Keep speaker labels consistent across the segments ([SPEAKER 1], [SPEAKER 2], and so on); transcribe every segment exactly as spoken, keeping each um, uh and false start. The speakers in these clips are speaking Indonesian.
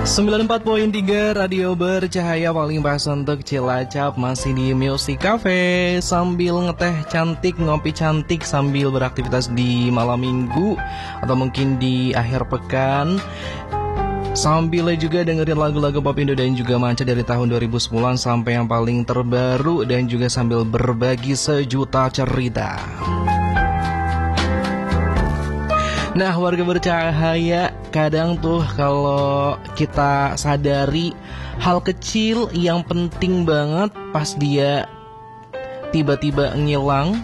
[SPEAKER 1] sembilan puluh empat koma tiga Radio Bercahaya paling pas untuk Cilacap. Masih di Music Cafe sambil ngeteh cantik, ngopi cantik sambil beraktivitas di malam minggu atau mungkin di akhir pekan, sambil juga dengerin lagu-lagu pop Indo dan juga manca dari tahun dua ribu sepuluhan sampai yang paling terbaru, dan juga sambil berbagi sejuta cerita. Nah, warga bercahaya, kadang tuh kalau kita sadari hal kecil yang penting banget pas dia tiba-tiba ngilang,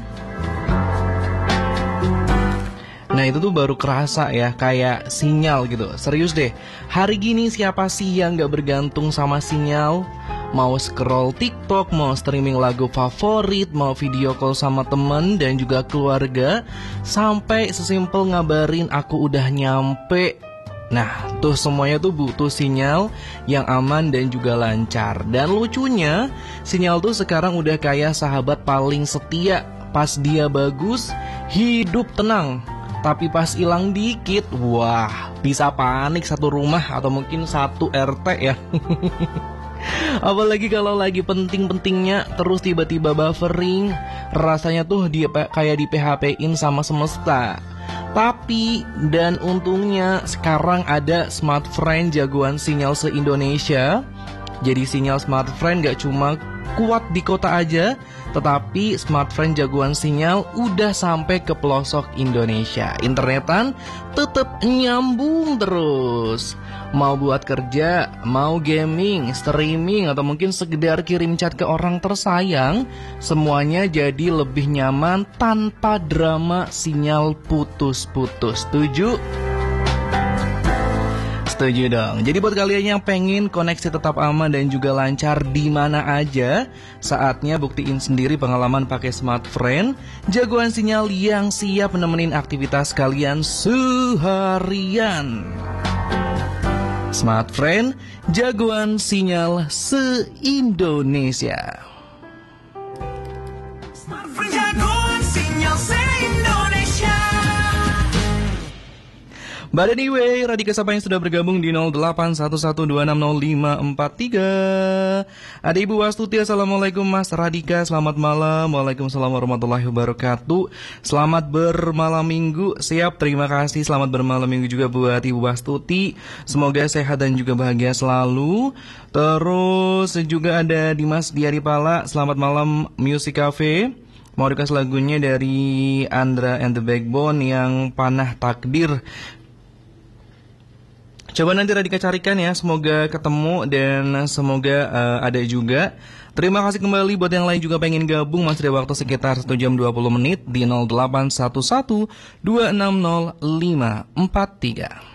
[SPEAKER 1] nah itu tuh baru kerasa ya, kayak sinyal gitu. Serius deh, hari gini siapa sih yang gak bergantung sama sinyal? Mau scroll TikTok, mau streaming lagu favorit, mau video call sama temen dan juga keluarga, sampai sesimpel ngabarin aku udah nyampe. Nah, tuh semuanya tuh butuh sinyal yang aman dan juga lancar. Dan lucunya, sinyal tuh sekarang udah kayak sahabat paling setia. Pas dia bagus, hidup tenang. Tapi pas hilang dikit, wah, bisa panik satu rumah atau mungkin satu R T ya. Apalagi kalau lagi penting-pentingnya terus tiba-tiba buffering, rasanya tuh dia kayak di P H P-in sama semesta. Tapi, dan untungnya sekarang ada Smartfren jagoan sinyal se-Indonesia. Jadi sinyal Smartfren gak cuma kuat di kota aja, tetapi Smartfren jagoan sinyal udah sampai ke pelosok Indonesia. Internetan tetap nyambung terus. Mau buat kerja, mau gaming, streaming, atau mungkin sekedar kirim chat ke orang tersayang, semuanya jadi lebih nyaman tanpa drama sinyal putus-putus. Setuju? Setuju dong. Jadi buat kalian yang pengen koneksi tetap aman dan juga lancar di mana aja, saatnya buktiin sendiri pengalaman pakai Smartfren, jagoan sinyal yang siap nemenin aktivitas kalian seharian. Smartfren, jagoan sinyal se-Indonesia. Smartfren, jagoan sinyal se-Indonesia. But anyway, Radika Sapa yang sudah bergabung di nol delapan satu satu dua enam nol lima empat tiga. Ada Ibu Wastuti, Assalamualaikum Mas Radika, selamat malam. Waalaikumsalam warahmatullahi wabarakatuh. Selamat bermalam minggu. Siap, terima kasih. Selamat bermalam minggu juga buat Ibu Wastuti. Semoga sehat dan juga bahagia selalu. Terus juga ada Dimas Diaripala, selamat malam Music Cafe. Mau dikasih lagunya dari Andra and the Backbone yang Panah Takdir. Coba nanti Radika carikan ya, semoga ketemu dan semoga uh, ada juga. Terima kasih kembali buat yang lain juga pengen gabung, masih ada waktu sekitar satu jam dua puluh menit di nol delapan satu satu dua enam nol lima empat tiga.